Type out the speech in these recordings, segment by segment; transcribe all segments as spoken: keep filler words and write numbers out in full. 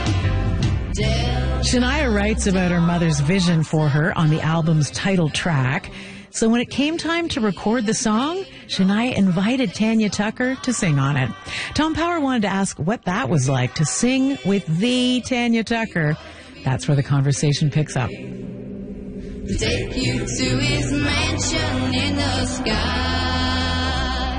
Shania writes about her mother's vision for her on the album's title track. So when it came time to record the song, Shania invited Tanya Tucker to sing on it. Tom Power wanted to ask what that was like to sing with the Tanya Tucker. That's where the conversation picks up. Take you to his mansion in the sky.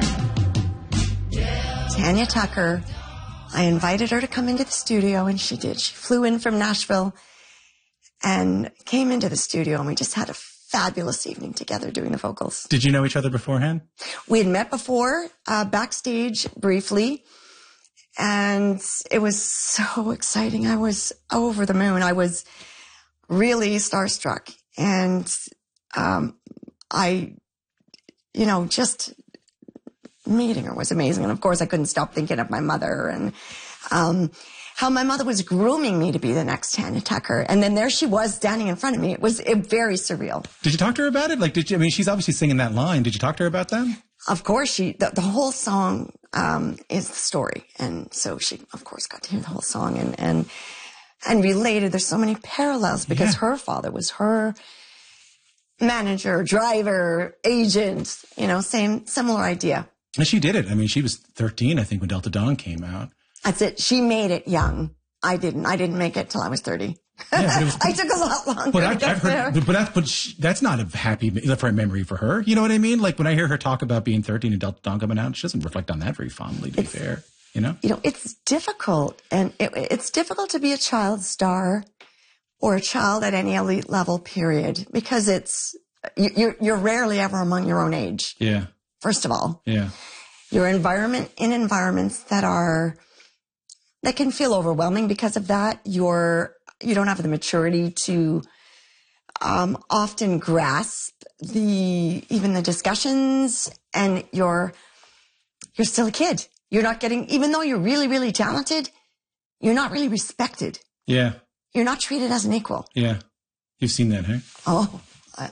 Tanya Tucker, I invited her to come into the studio, and she did. She flew in from Nashville and came into the studio, and we just had a fabulous evening together doing the vocals. Did you know each other beforehand? We had met before, uh, backstage briefly, and it was so exciting. I was over the moon. I was really starstruck, and um, I, you know, just meeting her was amazing. And of course, I couldn't stop thinking of my mother and um, how my mother was grooming me to be the next Tanya Tucker. And then there she was standing in front of me. It was it, very surreal. Did you talk to her about it? Like, did you, I mean, she's obviously singing that line. Did you talk to her about that? Of course, she, the, the whole song um, is the story. And so she, of course, got to hear the whole song and, and, and related. There's so many parallels because yeah. her father was her manager, driver, agent, you know, same, similar idea. And she did it. I mean, she was thirteen, I think, when Delta Dawn came out. That's it. She made it young. I didn't. I didn't make it till I was thirty. Yeah, but it was, I took a lot longer but I, to get I've heard, there. But, that's, but she, that's not a happy for a memory for her. You know what I mean? Like when I hear her talk about being thirteen and Delta Dawn coming out, she doesn't reflect on that very fondly, to it's, be fair. You know? You know, it's difficult. And it, it's difficult to be a child star or a child at any elite level, period, because it's, you're, you're rarely ever among your own age. Yeah. First of all. Yeah. Your environment in environments that are, that can feel overwhelming because of that. You're, you don't have the maturity to, um, often grasp the, even the discussions, and you're, you're still a kid. You're not getting, even though you're really, really talented, you're not really respected. Yeah. You're not treated as an equal. Yeah. You've seen that, huh? Oh, uh,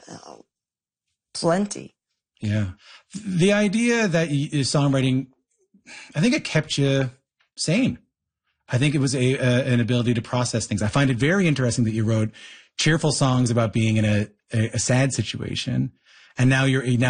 plenty. Yeah. The idea that you, songwriting, I think it kept you sane. I think it was a, a an ability to process things. I find it very interesting that you wrote cheerful songs about being in a, a, a sad situation. And now you're now